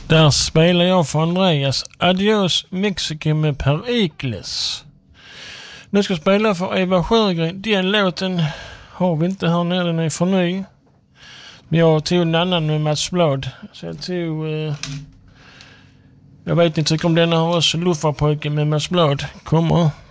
Där spelar jag för Andreas Adios Mexico med Per Ikles. Nu ska jag spela för Eva Sjögren. Den låten har vi inte här nere, den är för ny. Men jag tog en annan med Mats Blad. Så jag tog... jag vet inte om denna har också Luffarpojken med Mats Blad kommer.